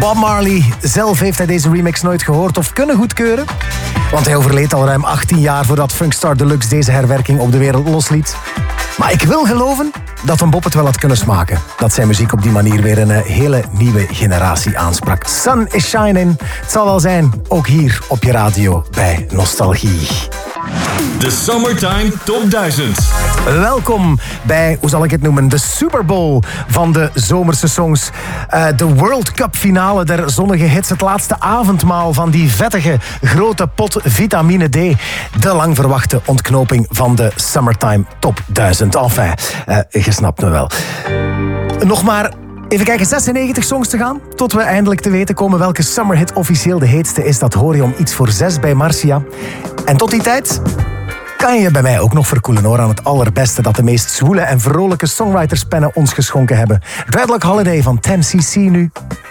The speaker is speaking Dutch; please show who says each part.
Speaker 1: Bob Marley zelf heeft hij deze remix nooit gehoord of kunnen goedkeuren. Want hij overleed al ruim 18 jaar voordat Funkstar Deluxe deze herwerking op de wereld losliet. Maar ik wil geloven dat een Bob het wel had kunnen smaken. Dat zijn muziek op die manier weer een hele nieuwe generatie aansprak. Sun is shining. Het zal wel zijn, ook hier op je radio bij Nostalgie.
Speaker 2: De Summertime Top 1000.
Speaker 1: Welkom bij, hoe zal ik het noemen, de Super Bowl van de zomerse songs. De World Cup finale der zonnige hits. Het laatste avondmaal van die vettige grote pot vitamine D. De lang verwachte ontknoping van de Summertime Top 1000. Enfin, je snapt me wel. Nog maar... Even kijken, 96 songs te gaan, tot we eindelijk te weten komen welke summerhit officieel de heetste is. Dat hoor je om iets voor 6 bij Marcia. En tot die tijd kan je bij mij ook nog verkoelen hoor, aan het allerbeste dat de meest zwoele en vrolijke songwriterspennen ons geschonken hebben. Dreadlock Holiday van 10cc nu.